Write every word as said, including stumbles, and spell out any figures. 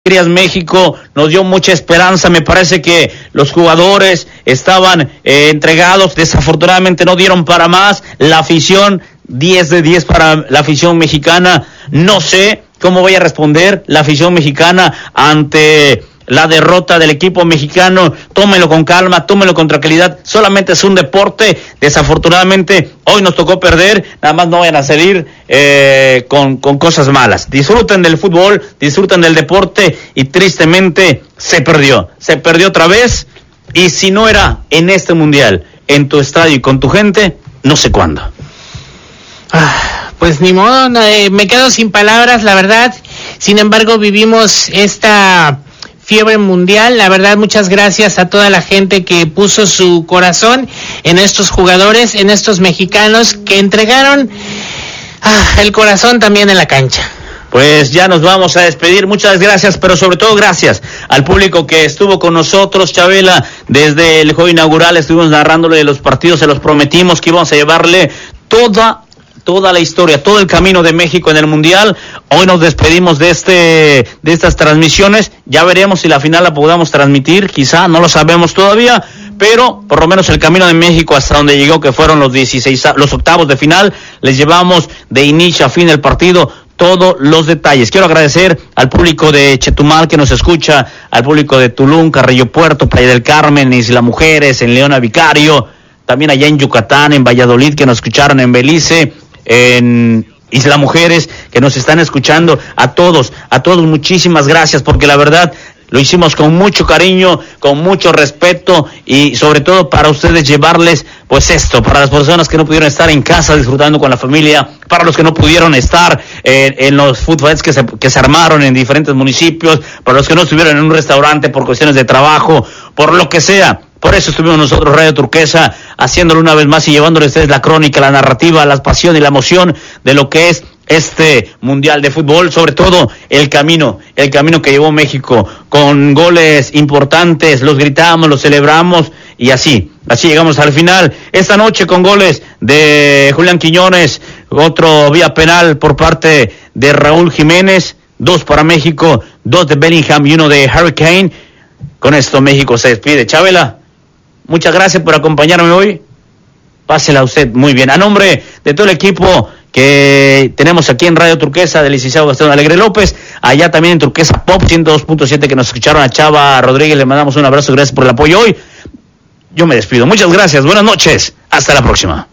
México nos dio mucha esperanza. Me parece que los jugadores estaban eh, entregados, desafortunadamente no dieron para más. La afición, diez de diez para la afición mexicana. No sé cómo voy a responder la afición mexicana ante la derrota del equipo mexicano. Tómelo con calma, tómelo con tranquilidad, solamente es un deporte. Desafortunadamente hoy nos tocó perder, nada más no vayan a salir eh, con, con cosas malas. Disfruten del fútbol, disfruten del deporte, y tristemente se perdió, se perdió otra vez, y si no era en este mundial, en tu estadio y con tu gente, no sé cuándo. Ah, pues ni modo, no, eh, me quedo sin palabras, la verdad. Sin embargo, vivimos esta fiebre mundial. La verdad, muchas gracias a toda la gente que puso su corazón en estos jugadores, en estos mexicanos que entregaron ah, el corazón también en la cancha. Pues ya nos vamos a despedir, muchas gracias, pero sobre todo gracias al público que estuvo con nosotros, Chabela. Desde el juego inaugural estuvimos narrándole de los partidos, se los prometimos que íbamos a llevarle toda toda la historia, todo el camino de México en el Mundial. Hoy nos despedimos de este de estas transmisiones, ya veremos si la final la podamos transmitir, quizá, no lo sabemos todavía, pero por lo menos el camino de México hasta donde llegó, que fueron los dieciséis, los octavos de final, les llevamos de inicio a fin del partido todos los detalles. Quiero agradecer al público de Chetumal que nos escucha, al público de Tulum, Carrillo Puerto, Playa del Carmen, Isla Mujeres, en Leona Vicario, también allá en Yucatán, en Valladolid, que nos escucharon en Belice, en Isla Mujeres, que nos están escuchando. A todos, a todos muchísimas gracias, porque la verdad lo hicimos con mucho cariño, con mucho respeto, y sobre todo para ustedes llevarles pues esto, para las personas que no pudieron estar en casa disfrutando con la familia, para los que no pudieron estar eh, en los food fest que se, que se armaron en diferentes municipios, para los que no estuvieron en un restaurante por cuestiones de trabajo, por lo que sea. Por eso estuvimos nosotros, Radio Turquesa, haciéndolo una vez más y llevándole a ustedes la crónica, la narrativa, la pasión y la emoción de lo que es este Mundial de Fútbol, sobre todo el camino, el camino que llevó México, con goles importantes, los gritamos, los celebramos, y así, así llegamos al final. Esta noche con goles de Julián Quiñones, otro vía penal por parte de Raúl Jiménez, dos para México, dos de Bellingham y uno de Harry Kane. Con esto México se despide. Chabela, muchas gracias por acompañarme hoy. Pásela a usted muy bien. A nombre de todo el equipo que tenemos aquí en Radio Turquesa, del licenciado Gastón Alegre López, allá también en Turquesa Pop ciento dos punto siete, que nos escucharon, a Chava Rodríguez, le mandamos un abrazo, gracias por el apoyo hoy. Yo me despido. Muchas gracias, buenas noches, hasta la próxima.